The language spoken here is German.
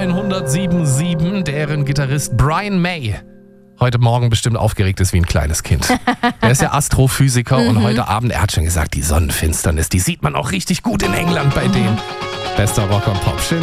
B977, deren Gitarrist Brian May heute Morgen bestimmt aufgeregt ist wie ein kleines Kind. Er ist ja Astrophysiker und heute Abend, er hat schon gesagt, die Sonnenfinsternis, die sieht man auch richtig gut in England bei denen. Bester Rock und Pop. Schön.